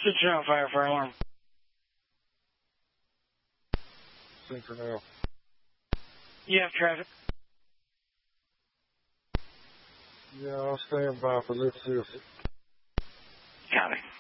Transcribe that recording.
Switching out fire alarm. Center now. You have traffic? Yeah, I'll stand by for this. Copy.